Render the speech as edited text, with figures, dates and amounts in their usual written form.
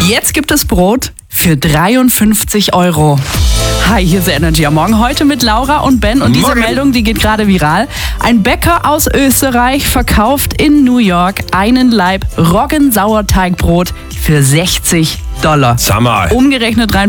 Jetzt gibt es Brot für 53 €. Hi, hier ist Energy am Morgen. Heute mit Laura und Ben. Und diese Meldung, die geht gerade viral. Ein Bäcker aus Österreich verkauft in New York einen Laib Roggensauerteigbrot für $60. Sag mal. Umgerechnet rein